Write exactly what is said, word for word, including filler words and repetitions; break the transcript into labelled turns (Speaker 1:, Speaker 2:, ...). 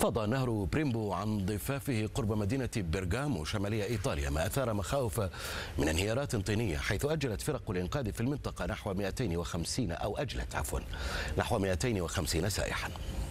Speaker 1: انفض نهر بريمبو عن ضفافه قرب مدينة بيرغامو شمالية إيطاليا، ما أثار مخاوف من انهيارات طينية، حيث أجلت فرق الإنقاذ في المنطقة نحو مئتين وخمسين أو أجلت عفوا نحو مئتين وخمسين سائحا.